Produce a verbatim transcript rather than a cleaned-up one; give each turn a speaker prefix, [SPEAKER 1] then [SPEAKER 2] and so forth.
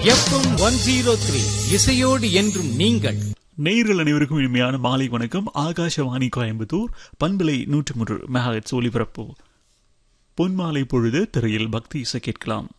[SPEAKER 1] FM one zero three இசையோடு என்றும் நீங்கள்.
[SPEAKER 2] நேயர்கள் அனைவருக்கும் இனிமையான மாலை வணக்கம். ஆகாஷவாணி கோயம்புத்தூர் பண்பலை நூற்றி மூன்று மெகாஹெர்ட்ஸ் ஒலிபரப்பு. பொன்மாலை பொழுது திரையில் பக்தி இசை கேட்கலாம்.